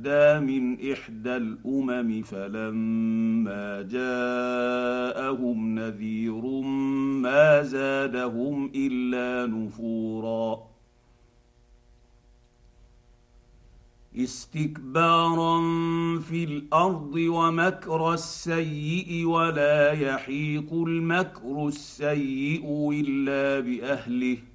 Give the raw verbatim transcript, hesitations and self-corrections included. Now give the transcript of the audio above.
اهدى من احدى الامم فلما جاءهم نذير ما زادهم الا نفورا استكبارا في الارض ومكر السيء ولا يحيق المكر السيء الا باهله